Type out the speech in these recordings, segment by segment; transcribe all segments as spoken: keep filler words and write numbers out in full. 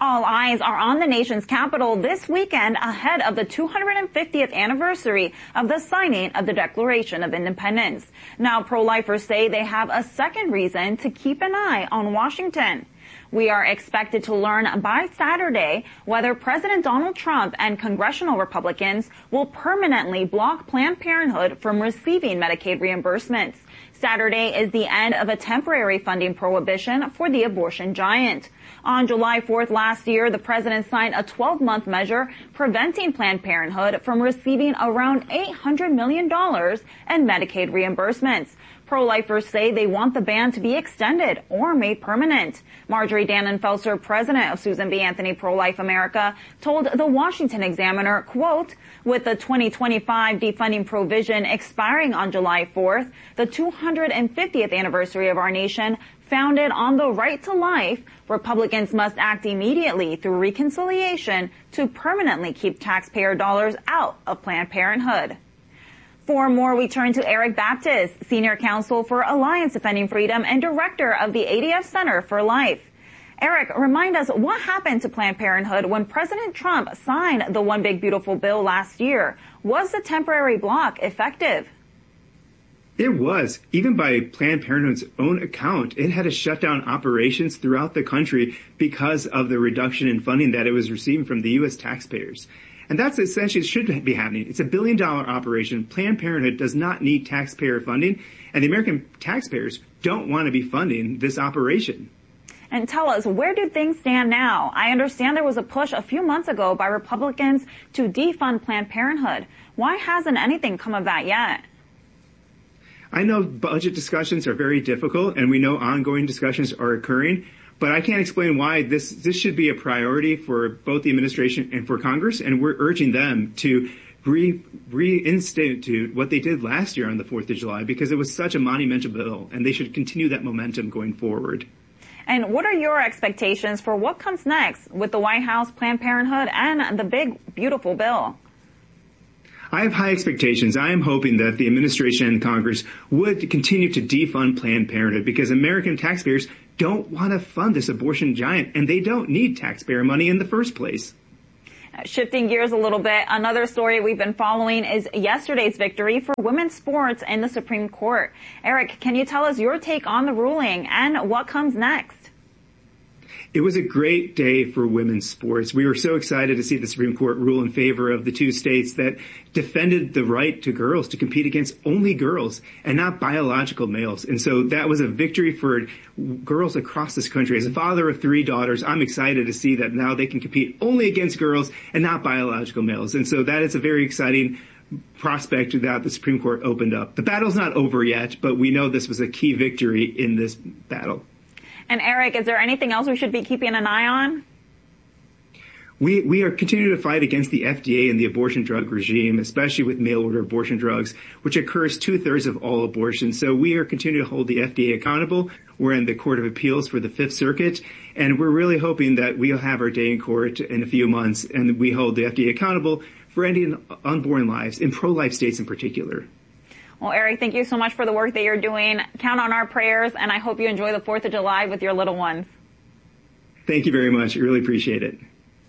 All eyes are on the nation's capital this weekend ahead of the two hundred fiftieth anniversary of the signing of the Declaration of Independence. Now, pro-lifers say they have a second reason to keep an eye on Washington. We are expected to learn by Saturday whether President Donald Trump and congressional Republicans will permanently block Planned Parenthood from receiving Medicaid reimbursements. Saturday is the end of a temporary funding prohibition for the abortion giant. On July fourth last year, the president signed a twelve-month measure preventing Planned Parenthood from receiving around eight hundred million dollars in Medicaid reimbursements. Pro-lifers say they want the ban to be extended or made permanent. Marjorie Dannenfelser, president of Susan B. Anthony Pro-Life America, told the Washington Examiner, quote, with the twenty twenty-five defunding provision expiring on July fourth, the two hundred fiftieth anniversary of our nation, founded on the right to life, Republicans must act immediately through reconciliation to permanently keep taxpayer dollars out of Planned Parenthood. For more, we turn to Eric Baptist, Senior Counsel for Alliance Defending Freedom and Director of the A D F Center for Life. Eric, remind us what happened to Planned Parenthood when President Trump signed the One Big Beautiful Bill last year. Was the temporary block effective? It was. Even by Planned Parenthood's own account, it had to shut down operations throughout the country because of the reduction in funding that it was receiving from the U S taxpayers. And that's essentially should be happening. It's a billion dollar operation. Planned Parenthood does not need taxpayer funding, and the American taxpayers don't want to be funding this operation. And tell us, where do things stand now? I understand there was a push a few months ago by Republicans to defund Planned Parenthood. Why hasn't anything come of that yet? I know budget discussions are very difficult, and we know ongoing discussions are occurring, but I can't explain why this this should be a priority for both the administration and for Congress, and we're urging them to re, reinstitute what they did last year on the fourth of July, because it was such a monumental bill, and they should continue that momentum going forward. And what are your expectations for what comes next with the White House, Planned Parenthood, and the big, beautiful bill? I have high expectations. I am hoping that the administration and Congress would continue to defund Planned Parenthood, because American taxpayers don't want to fund this abortion giant, and they don't need taxpayer money in the first place. Shifting gears a little bit, another story we've been following is yesterday's victory for women's sports in the Supreme Court. Eric, can you tell us your take on the ruling and what comes next? It was a great day for women's sports. We were so excited to see the Supreme Court rule in favor of the two states that defended the right to girls to compete against only girls and not biological males. And so that was a victory for girls across this country. As a father of three daughters, I'm excited to see that now they can compete only against girls and not biological males. And so that is a very exciting prospect that the Supreme Court opened up. The battle's not over yet, but we know this was a key victory in this battle. And Eric, is there anything else we should be keeping an eye on? We we are continuing to fight against the F D A and the abortion drug regime, especially with mail-order abortion drugs, which occurs two-thirds of all abortions. So we are continuing to hold the F D A accountable. We're in the Court of Appeals for the Fifth Circuit, and we're really hoping that we'll have our day in court in a few months, and we hold the F D A accountable for ending unborn lives in pro-life states in particular. Well, Eric, thank you so much for the work that you're doing. Count on our prayers, and I hope you enjoy the fourth of July with your little ones. Thank you very much. I really appreciate it.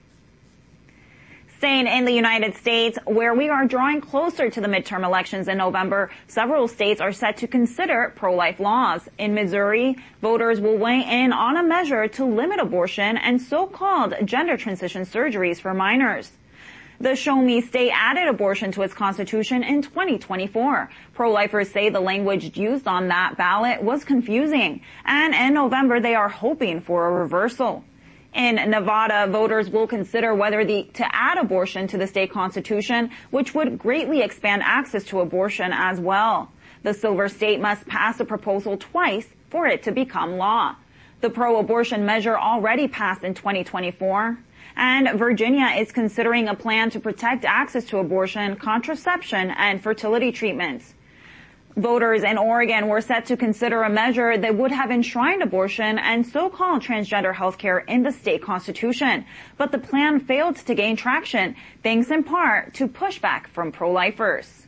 Staying in the United States, where we are drawing closer to the midterm elections in November, several states are set to consider pro-life laws. In Missouri, voters will weigh in on a measure to limit abortion and so-called gender transition surgeries for minors. The Show Me state added abortion to its constitution in twenty twenty-four. Pro-lifers say the language used on that ballot was confusing, and in November they are hoping for a reversal. In Nevada, voters will consider whether the, to add abortion to the state constitution, which would greatly expand access to abortion as well. The Silver State must pass a proposal twice for it to become law. The pro-abortion measure already passed in twenty twenty-four. And Virginia is considering a plan to protect access to abortion, contraception, and fertility treatments. Voters in Oregon were set to consider a measure that would have enshrined abortion and so-called transgender health care in the state constitution. But the plan failed to gain traction, thanks in part to pushback from pro-lifers.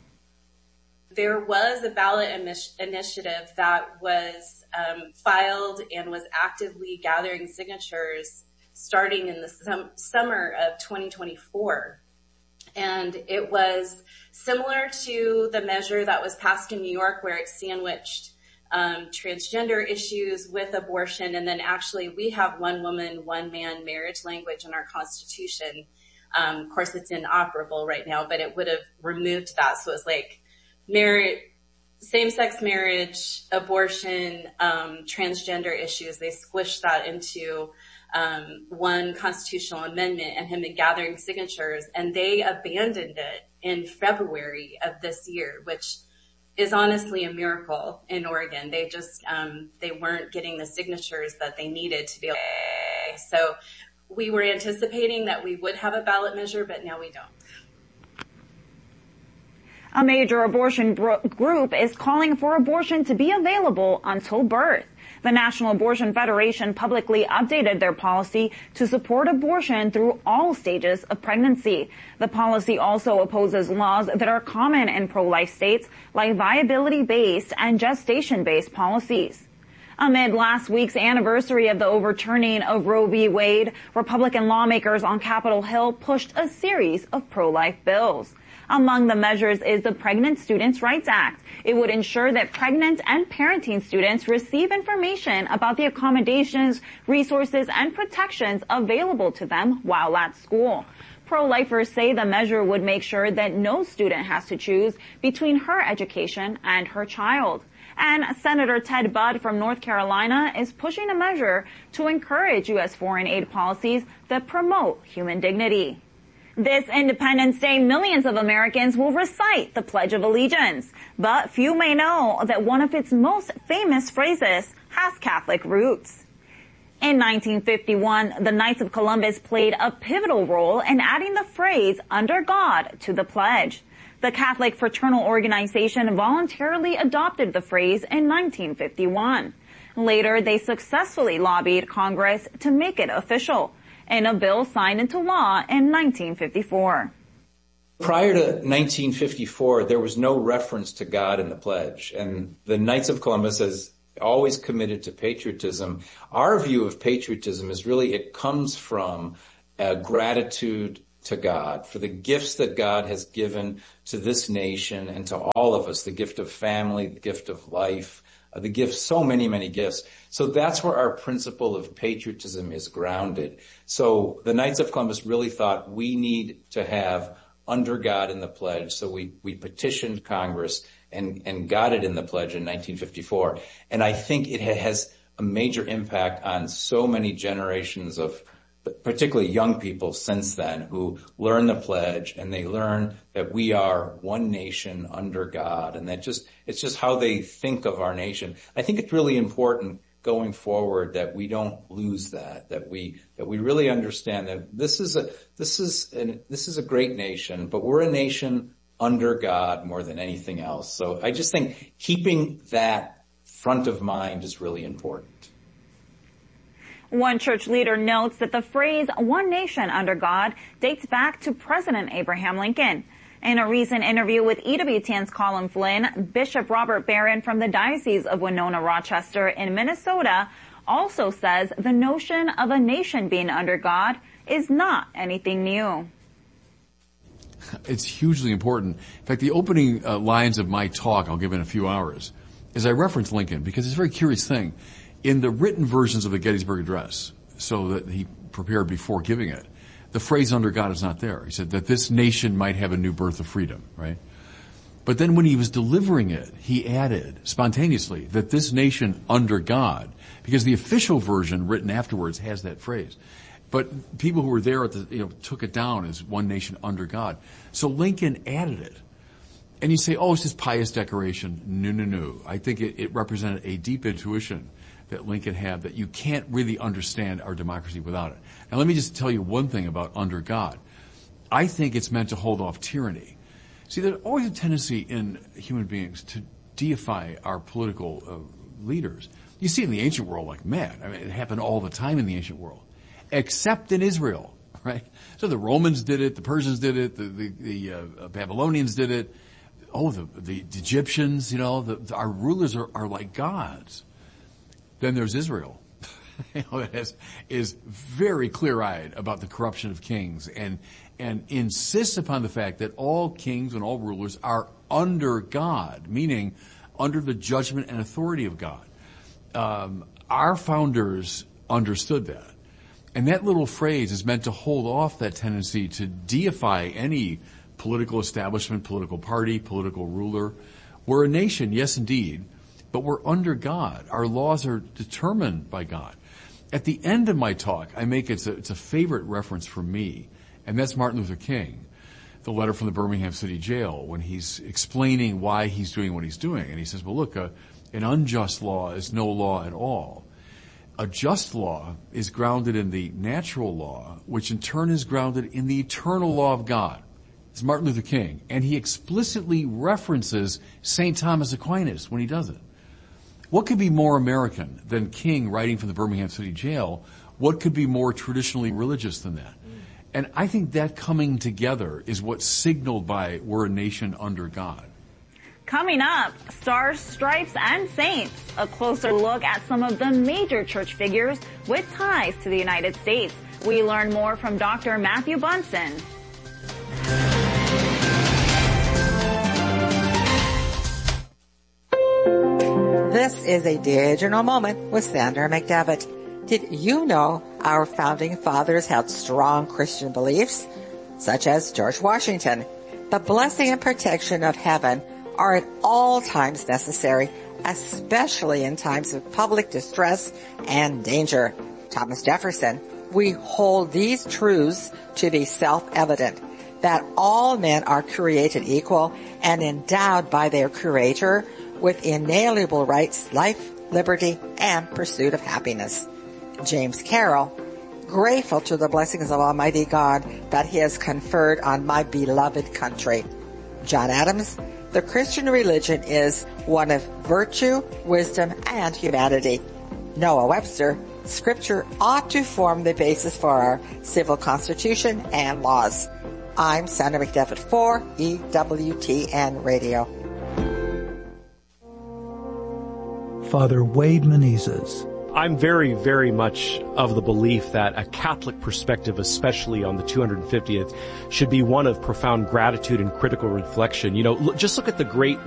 There was a ballot initiative that was um, filed and was actively gathering signatures starting in the sum- summer of twenty twenty-four. And it was similar to the measure that was passed in New York, where it sandwiched um, transgender issues with abortion. And then actually we have one woman, one man marriage language in our Constitution. Um, of course, it's inoperable right now, but it would have removed that. So it's like marriage, same-sex marriage, abortion, um, transgender issues. They squished that into um, one constitutional amendment and have been gathering signatures, and they abandoned it in February of this year, which is honestly a miracle in Oregon. They just, um, they weren't getting the signatures that they needed to be able to. So we were anticipating that we would have a ballot measure, but now we don't. A major abortion bro- group is calling for abortion to be available until birth. The National Abortion Federation publicly updated their policy to support abortion through all stages of pregnancy. The policy also opposes laws that are common in pro-life states, like viability-based and gestation-based policies. Amid last week's anniversary of the overturning of Roe v. Wade, Republican lawmakers on Capitol Hill pushed a series of pro-life bills. Among the measures is the Pregnant Students' Rights Act. It would ensure that pregnant and parenting students receive information about the accommodations, resources, and protections available to them while at school. Pro-lifers say the measure would make sure that no student has to choose between her education and her child. And Senator Ted Budd from North Carolina is pushing a measure to encourage U S foreign aid policies that promote human dignity. This Independence Day, millions of Americans will recite the Pledge of Allegiance, but few may know that one of its most famous phrases has Catholic roots. In nineteen fifty-one, the Knights of Columbus played a pivotal role in adding the phrase "under God" to the pledge. The Catholic fraternal organization voluntarily adopted the phrase in nineteen fifty-one. Later, they successfully lobbied Congress to make it official in a bill signed into law in nineteen fifty-four. Prior to nineteen fifty-four, there was no reference to God in the pledge, and the Knights of Columbus has always committed to patriotism. Our view of patriotism is really it comes from a gratitude to God for the gifts that God has given to this nation and to all of us, the gift of family, the gift of life, uh, the gift, so many, many gifts. So that's where our principle of patriotism is grounded. So the Knights of Columbus really thought we need to have under God in the pledge. So we, we petitioned Congress and, and got it in the pledge in nineteen fifty-four. And I think it has a major impact on so many generations of particularly young people since then who learn the pledge and they learn that we are one nation under God, and that just, it's just how they think of our nation. I think it's really important going forward that we don't lose that, that we, that we really understand that this is a, this is an, this is a great nation, but we're a nation under God more than anything else. So I just think keeping that front of mind is really important. One church leader notes that the phrase "one nation under God" dates back to President Abraham Lincoln. In a recent interview with E W T N's Colin Flynn, Bishop Robert Barron from the Diocese of Winona-Rochester in Minnesota also says the notion of a nation being under God is not anything new. It's hugely important. In fact, the opening uh, lines of my talk, I'll give in a few hours, is I reference Lincoln because it's a very curious thing. In the written versions of the Gettysburg Address, so that he prepared before giving it, the phrase "under God" is not there. He said that this nation might have a new birth of freedom, right? But then when he was delivering it, he added spontaneously that this nation under God, because the official version written afterwards has that phrase. But people who were there at the, you know, took it down as one nation under God. So Lincoln added it. And you say, oh, it's just pious decoration. No, no, no. I think it, it represented a deep intuition that Lincoln had, that you can't really understand our democracy without it. Now let me just tell you one thing about under God. I think it's meant to hold off tyranny. See, there's always a tendency in human beings to deify our political uh, leaders. You see it in the ancient world like mad. I mean, it happened all the time in the ancient world, except in Israel, right? So the Romans did it, the Persians did it, the, the, the uh, Babylonians did it. Oh, the, the Egyptians, you know, the, the, our rulers are, are like gods. Then there's Israel. you know, is, is very clear-eyed about the corruption of kings and and insists upon the fact that all kings and all rulers are under God, meaning under the judgment and authority of God. Um, our founders understood that. And that little phrase is meant to hold off that tendency to deify any political establishment, political party, political ruler. We're a nation, yes indeed, but we're under God. Our laws are determined by God. At the end of my talk, I make it's a, it's a favorite reference for me, and that's Martin Luther King, the letter from the Birmingham City Jail, when he's explaining why he's doing what he's doing. And he says, well, look, uh, an unjust law is no law at all. A just law is grounded in the natural law, which in turn is grounded in the eternal law of God. It's Martin Luther King, and he explicitly references Saint Thomas Aquinas when he does it. What could be more American than King writing from the Birmingham City Jail? What could be more traditionally religious than that? And I think that coming together is what's signaled by we're a nation under God. Coming up, Stars, Stripes, and Saints, a closer look at some of the major church figures with ties to the United States. We learn more from Doctor Matthew Bunson. This is a digital moment with Sandra McDevitt. Did you know our founding fathers had strong Christian beliefs, such as George Washington? The blessing and protection of heaven are at all times necessary, especially in times of public distress and danger. Thomas Jefferson. We hold these truths to be self-evident, that all men are created equal and endowed by their Creator with inalienable rights, life, liberty, and pursuit of happiness. James Carroll, grateful to the blessings of Almighty God that He has conferred on my beloved country. John Adams, the Christian religion is one of virtue, wisdom, and humanity. Noah Webster, Scripture ought to form the basis for our civil constitution and laws. I'm Sandra McDevitt for E W T N Radio. Father Wade Menezes. I'm very, very much of the belief that a Catholic perspective, especially on the two hundred fiftieth, should be one of profound gratitude and critical reflection. You know, look, just look at the great